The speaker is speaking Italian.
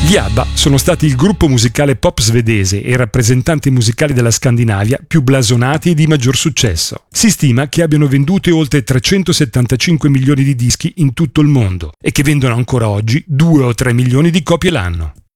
Gli ABBA sono stati il gruppo musicale pop svedese e rappresentanti musicali della Scandinavia più blasonati e di maggior successo. Si stima che abbiano venduto oltre 375 milioni di dischi in tutto il mondo e che vendono ancora oggi 2 o 3 milioni di copie l'anno.